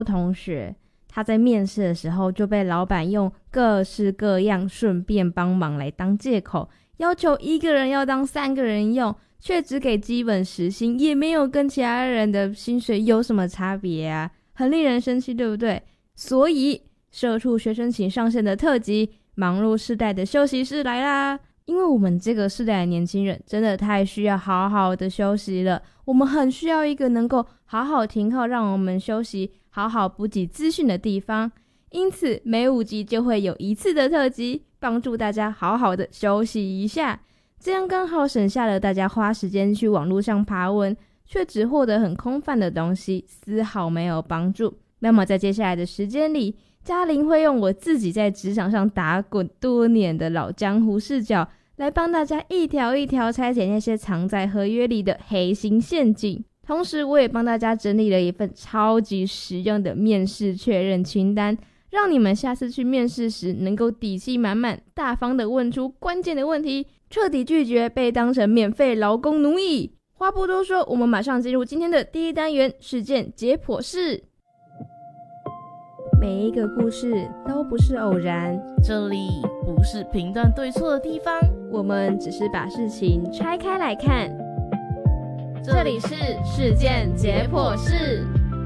同学他在面试的时候就被老板用各式各样顺便帮忙来当借口，要求一个人要当3个人用，却只给基本时薪，也没有跟其他人的薪水有什么差别啊，很令人生气，对不对？所以社畜学生请上线的特辑忙碌世代的休息室来啦。因为我们这个世代的年轻人真的太需要好好的休息了，我们很需要一个能够好好停靠让我们休息好好补给资讯的地方，因此每5集就会有一次的特辑，帮助大家好好的休息一下，这样刚好省下了大家花时间去网络上爬文却只获得很空泛的东西，丝毫没有帮助。那么在接下来的时间里，嘉玲会用我自己在职场上打滚多年的老江湖视角，来帮大家一条一条拆解那些藏在合约里的黑心陷阱。同时我也帮大家整理了一份超级实用的面试确认清单，让你们下次去面试时能够底气满满，大方的问出关键的问题，彻底拒绝被当成免费劳工奴役。话不多说，我们马上进入今天的第一单元事件解剖室。每一个故事都不是偶然， 这里不是评断对错的地方， 我们只是把事情拆开来看。这里是事件解剖室。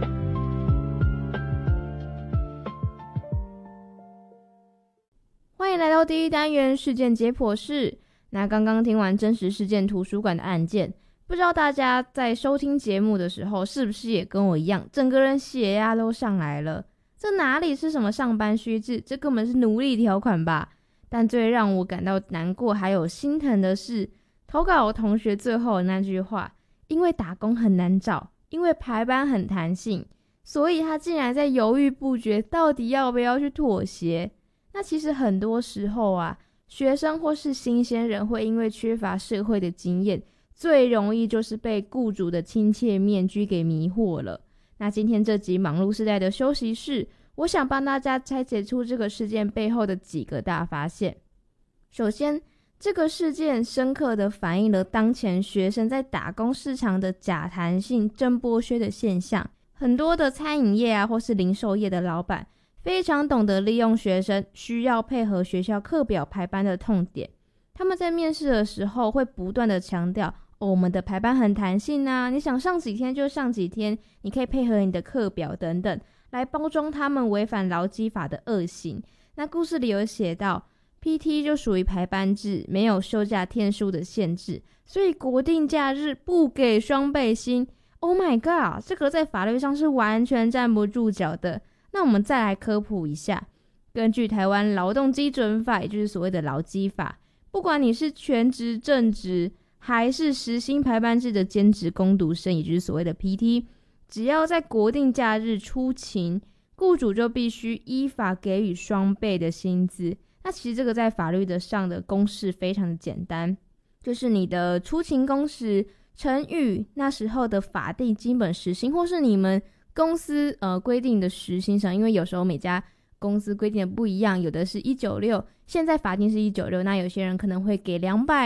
欢迎来到第一单元事件解剖室。那刚刚听完真实事件图书馆的案件，不知道大家在收听节目的时候是不是也跟我一样，整个人血压都上来了？这哪里是什么上班须知，这根本是奴隶条款吧？但最让我感到难过还有心疼的是，投稿同学最后的那句话，因为打工很难找，因为排班很弹性，所以他竟然在犹豫不决，到底要不要去妥协。那其实很多时候啊，学生或是新鲜人会因为缺乏社会的经验，最容易就是被雇主的亲切面具给迷惑了。那今天这集忙碌世代的休息室，我想帮大家拆解出这个事件背后的几个大发现。首先，这个事件深刻地反映了当前学生在打工市场的假弹性、真剥削的现象。很多的餐饮业啊，或是零售业的老板，非常懂得利用学生需要配合学校课表排班的痛点。他们在面试的时候会不断地强调，我们的排班很弹性啊，你想上几天就上几天，你可以配合你的课表等等，来包装他们违反劳基法的恶行。那故事里有写到， PT 就属于排班制，没有休假天数的限制，所以国定假日不给双倍薪。 Oh my god， 这个在法律上是完全站不住脚的。那我们再来科普一下，根据台湾劳动基准法，也就是所谓的劳基法，不管你是全职正职还是时薪排班制的兼职工读生，也就是所谓的 PT， 只要在国定假日出勤，雇主就必须依法给予双倍的薪资。那其实这个在法律上的公式非常的简单，就是你的出勤工时乘以那时候的法定基本时薪，或是你们公司规定的时薪上，因为有时候每家公司规定的不一样，有的是196，现在法定是196，那有些人可能会给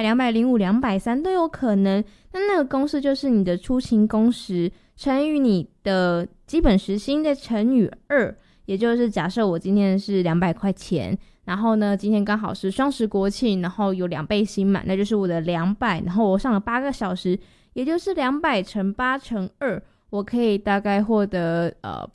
200、205、230都有可能。那个公式就是你的出勤工时乘以你的基本时薪再乘以2，也就是假设我今天是200块钱，然后呢今天刚好是双十国庆，然后有2倍薪嘛，那就是我的200，然后我上了8个小时，也就是200乘8乘2，我可以大概获得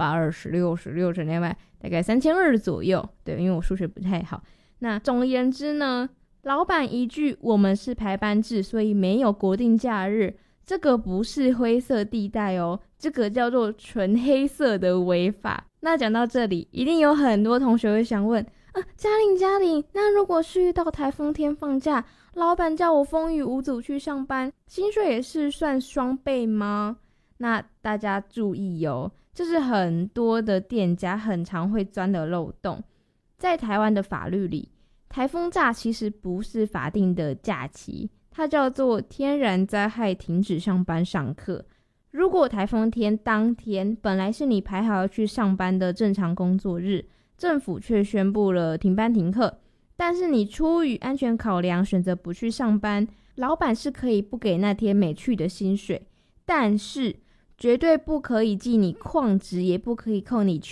826乘200，大概3200左右。对，因为我数学不太好。那总而言之呢，老板依据我们是排班制，所以没有国定假日，这个不是灰色地带哦，这个叫做纯黑色的违法。那讲到这里，一定有很多同学会想问嘉玲，那如果是遇到台风天放假，老板叫我风雨无阻去上班，薪水也是算双倍吗？那大家注意哦，这是很多的店家很常会钻的漏洞。在台湾的法律里，台风假其实不是法定的假期，它叫做天然灾害停止上班上课。如果台风天当天本来是你排好要去上班的正常工作日，政府却宣布了停班停课，但是你出于安全考量选择不去上班，老板是可以不给那天没去的薪水。但是绝对不可以记你矿值，也不可以扣你